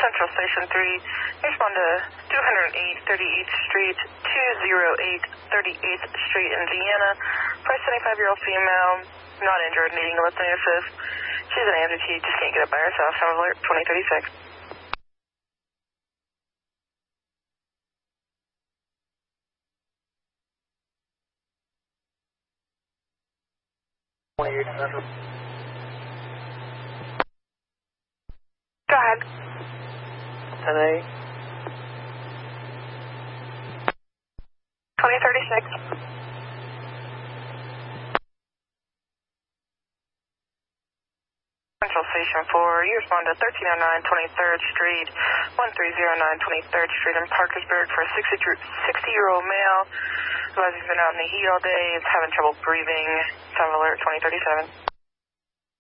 Central Station 3, respond to 208 38th Street, 208 38th Street, Indiana. For a 75-year-old female, not injured, needing listening assist. She's an amputee, just can't get up by herself. Sound alert 2036. Go ahead. 10-8. 2036. Central Station 4, you respond to 1309 23rd Street, 1309 23rd Street in Parkersburg for a 60-year-old male who has been out in the heat all day, is having trouble breathing. Sound alert 2037.